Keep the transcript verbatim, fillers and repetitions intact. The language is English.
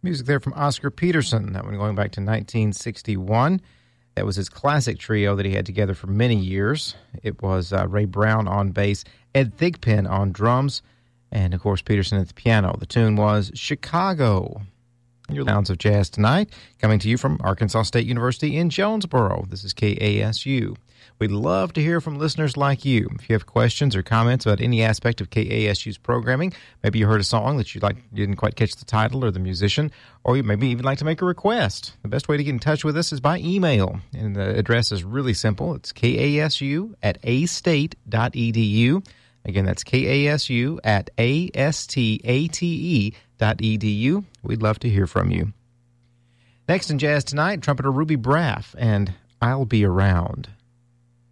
Music there from Oscar Peterson, that one going back to nineteen sixty-one. That was his classic trio that he had together for many years. It was uh, Ray Brown on bass, Ed Thigpen on drums, and, of course, Peterson at the piano. The tune was Chicago. Your Sounds of Jazz tonight, coming to you from Arkansas State University in Jonesboro. This is K A S U. We'd love to hear from listeners like you. If you have questions or comments about any aspect of K A S U's programming, maybe you heard a song that you like, you didn't quite catch the title or the musician, or you maybe even like to make a request. The best way to get in touch with us is by email, and the address is really simple. It's K A S U at a state dot e d u. Again, that's K A S U at a state dot e d u. We'd love to hear from you. Next in jazz tonight, trumpeter Ruby Braff and I'll Be Around.